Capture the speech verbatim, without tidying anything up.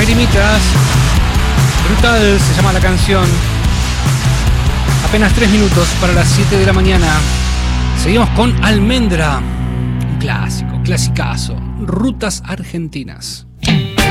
Lagrimitas. Brutal se llama la canción. Apenas tres minutos para las siete de la mañana. Seguimos con Almendra. Un clásico, clasicazo. Rutas Argentinas.